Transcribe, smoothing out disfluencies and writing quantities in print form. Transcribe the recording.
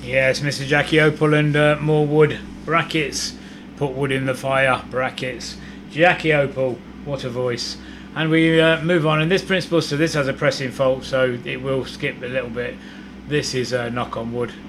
Yes, Mr. Jackie Opal and more wood. Brackets. Put wood in the fire. Brackets. Jackie Opal. What a voice. And we move on. And this Prince Buster, this has a pressing fault, so it will skip a little bit. This is Knock on Wood.